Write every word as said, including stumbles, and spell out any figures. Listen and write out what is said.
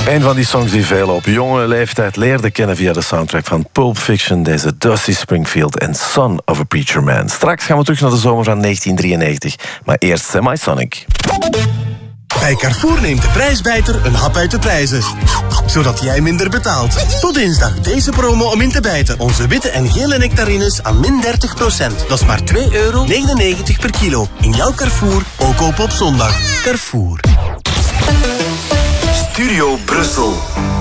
Een van die songs die velen op jonge leeftijd leerden kennen via de soundtrack van Pulp Fiction, deze Dusty Springfield en Son of a Preacher Man. Straks gaan we terug naar de zomer van negentien drieënnegentig, maar eerst Semisonic. Bij Carrefour neemt de prijsbijter een hap uit de prijzen, zodat jij minder betaalt. Tot dinsdag deze promo om in te bijten. Onze witte en gele nectarines aan min dertig procent. Dat is maar twee euro negenennegentig per kilo. In jouw Carrefour, ook open op zondag. Carrefour. Studio Brussel.